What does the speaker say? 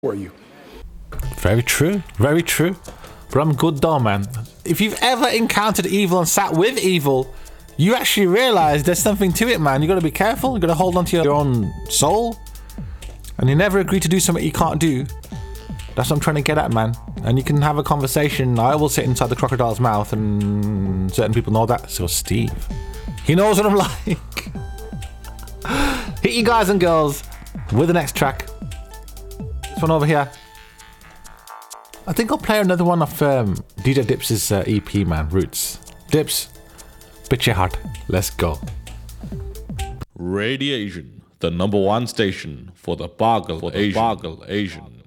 for you. Very true. Very true. But I'm good though, man. If you've ever encountered evil and sat with evil, you actually realize there's something to it, man. You got to be careful. You got to hold on to your own soul. And you never agree to do something you can't do. That's what I'm trying to get at, man. And you can have a conversation. I will sit inside the crocodile's mouth, and certain people know that. So Steve, he knows what I'm like. Hit you guys and girls with the next track. This one over here. I think I'll play another one of DJ Dips's EP, man. Roots. Dips, bitch your heart. Let's go. Radiation, the #1 station for the Bargle Asian.